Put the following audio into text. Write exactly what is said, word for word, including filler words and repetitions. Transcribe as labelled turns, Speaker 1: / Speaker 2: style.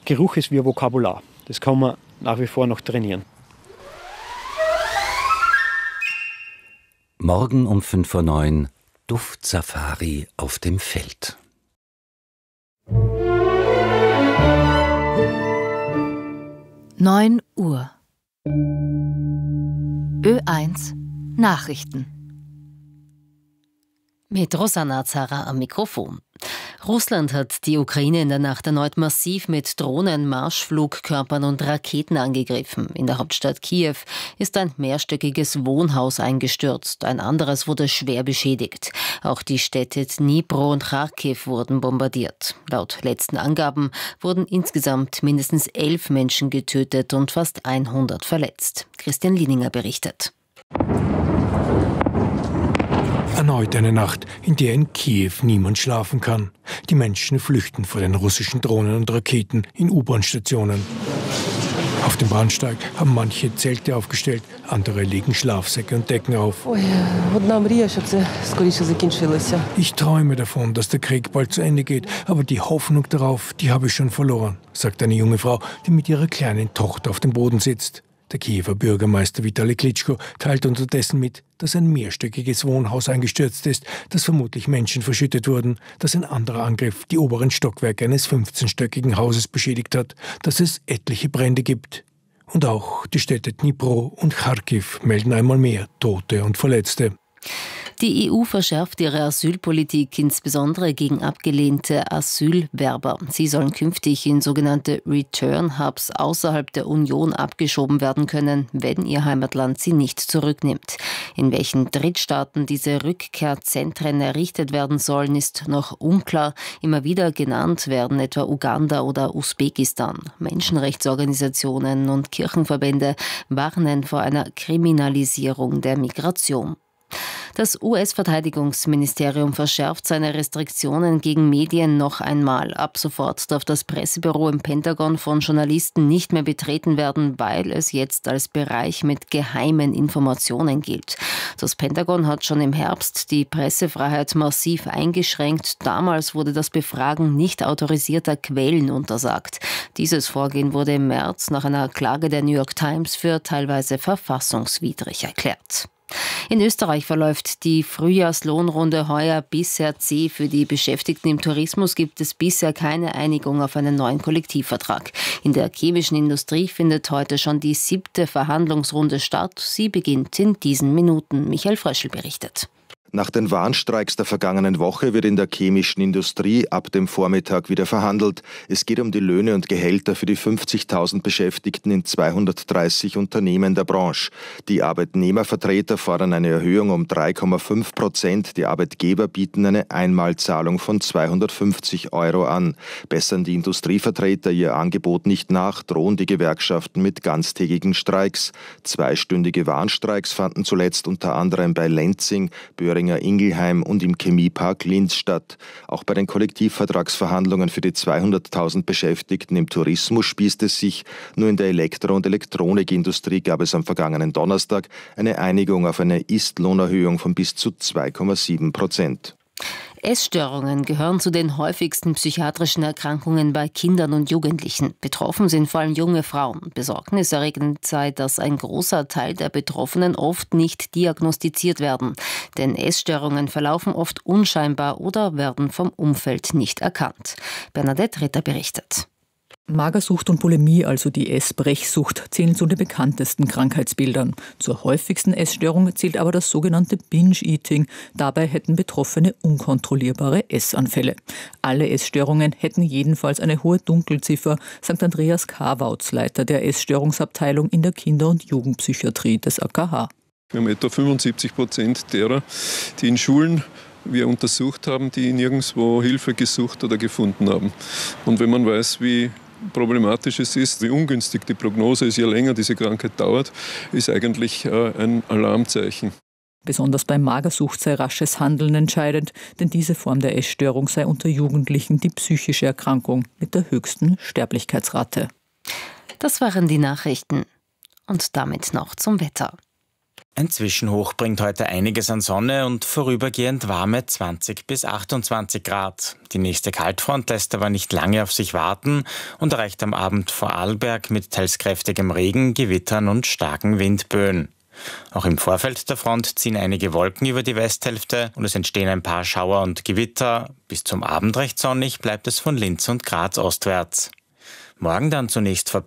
Speaker 1: Geruch ist wie ein Vokabular. Das kann man nach wie vor noch trainieren.
Speaker 2: Morgen um fünf Uhr neun Duftsafari auf dem Feld.
Speaker 3: neun Uhr. Ö eins Nachrichten. Mit Rosanna Zara am Mikrofon. Russland hat die Ukraine in der Nacht erneut massiv mit Drohnen, Marschflugkörpern und Raketen angegriffen. In der Hauptstadt Kiew ist ein mehrstöckiges Wohnhaus eingestürzt. Ein anderes wurde schwer beschädigt. Auch die Städte Dnipro und Charkiw wurden bombardiert. Laut letzten Angaben wurden insgesamt mindestens elf Menschen getötet und fast hundert verletzt. Christian Lieninger berichtet.
Speaker 4: Erneut eine Nacht, in der in Kiew niemand schlafen kann. Die Menschen flüchten vor den russischen Drohnen und Raketen in U-Bahn-Stationen. Auf dem Bahnsteig haben manche Zelte aufgestellt, andere legen Schlafsäcke und Decken auf. Ich träume davon, dass der Krieg bald zu Ende geht, aber die Hoffnung darauf, die habe ich schon verloren, sagt eine junge Frau, die mit ihrer kleinen Tochter auf dem Boden sitzt. Der Kiewer Bürgermeister Vitali Klitschko teilt unterdessen mit, dass ein mehrstöckiges Wohnhaus eingestürzt ist, dass vermutlich Menschen verschüttet wurden, dass ein anderer Angriff die oberen Stockwerke eines fünfzehnstöckigen Hauses beschädigt hat, dass es etliche Brände gibt. Und auch die Städte Dnipro und Charkiw melden einmal mehr Tote und Verletzte.
Speaker 3: Die E U verschärft ihre Asylpolitik, insbesondere gegen abgelehnte Asylwerber. Sie sollen künftig in sogenannte Return-Hubs außerhalb der Union abgeschoben werden können, wenn ihr Heimatland sie nicht zurücknimmt. In welchen Drittstaaten diese Rückkehrzentren errichtet werden sollen, ist noch unklar. Immer wieder genannt werden etwa Uganda oder Usbekistan. Menschenrechtsorganisationen und Kirchenverbände warnen vor einer Kriminalisierung der Migration. Das U S-Verteidigungsministerium verschärft seine Restriktionen gegen Medien noch einmal. Ab sofort darf das Pressebüro im Pentagon von Journalisten nicht mehr betreten werden, weil es jetzt als Bereich mit geheimen Informationen gilt. Das Pentagon hat schon im Herbst die Pressefreiheit massiv eingeschränkt. Damals wurde das Befragen nicht autorisierter Quellen untersagt. Dieses Vorgehen wurde im März nach einer Klage der New York Times für teilweise verfassungswidrig erklärt. In Österreich verläuft die Frühjahrslohnrunde heuer bisher zäh. Für die Beschäftigten im Tourismus gibt es bisher keine Einigung auf einen neuen Kollektivvertrag. In der chemischen Industrie findet heute schon die siebte Verhandlungsrunde statt. Sie beginnt in diesen Minuten. Michael Fröschl berichtet.
Speaker 5: Nach den Warnstreiks der vergangenen Woche wird in der chemischen Industrie ab dem Vormittag wieder verhandelt. Es geht um die Löhne und Gehälter für die fünfzigtausend Beschäftigten in zweihundertdreißig Unternehmen der Branche. Die Arbeitnehmervertreter fordern eine Erhöhung um drei Komma fünf Prozent. Die Arbeitgeber bieten eine Einmalzahlung von zweihundertfünfzig Euro an. Bessern die Industrievertreter ihr Angebot nicht nach, drohen die Gewerkschaften mit ganztägigen Streiks. Zweistündige Warnstreiks fanden zuletzt unter anderem bei Lenzing, Böhringer Ingelheim und im Chemiepark Linz statt. Auch bei den Kollektivvertragsverhandlungen für die zweihunderttausend Beschäftigten im Tourismus spießt es sich. Nur in der Elektro- und Elektronikindustrie gab es am vergangenen Donnerstag eine Einigung auf eine Ist-Lohnerhöhung von bis zu zwei Komma sieben Prozent.
Speaker 3: Essstörungen gehören zu den häufigsten psychiatrischen Erkrankungen bei Kindern und Jugendlichen. Betroffen sind vor allem junge Frauen. Besorgniserregend sei, dass ein großer Teil der Betroffenen oft nicht diagnostiziert werden. Denn Essstörungen verlaufen oft unscheinbar oder werden vom Umfeld nicht erkannt. Bernadette Ritter berichtet.
Speaker 6: Magersucht und Bulimie, also die Essbrechsucht, zählen zu den bekanntesten Krankheitsbildern. Zur häufigsten Essstörung zählt aber das sogenannte Binge-Eating. Dabei hätten Betroffene unkontrollierbare Essanfälle. Alle Essstörungen hätten jedenfalls eine hohe Dunkelziffer, sagt Andreas Karwautz, Leiter der Essstörungsabteilung in der Kinder- und Jugendpsychiatrie des A K H.
Speaker 7: Wir haben etwa fünfundsiebzig Prozent derer, die in Schulen wir untersucht haben, die nirgendwo Hilfe gesucht oder gefunden haben. Und wenn man weiß, wie problematisch es ist, wie ungünstig die Prognose ist, je länger diese Krankheit dauert, ist eigentlich ein Alarmzeichen.
Speaker 6: Besonders bei Magersucht sei rasches Handeln entscheidend, denn diese Form der Essstörung sei unter Jugendlichen die psychische Erkrankung mit der höchsten Sterblichkeitsrate.
Speaker 3: Das waren die Nachrichten. Und damit noch zum Wetter.
Speaker 8: Ein Zwischenhoch bringt heute einiges an Sonne und vorübergehend warme zwanzig bis achtundzwanzig Grad. Die nächste Kaltfront lässt aber nicht lange auf sich warten und erreicht am Abend Vorarlberg mit teils kräftigem Regen, Gewittern und starken Windböen. Auch im Vorfeld der Front ziehen einige Wolken über die Westhälfte und es entstehen ein paar Schauer und Gewitter. Bis zum Abend recht sonnig bleibt es von Linz und Graz ostwärts. Morgen dann zunächst verbreitet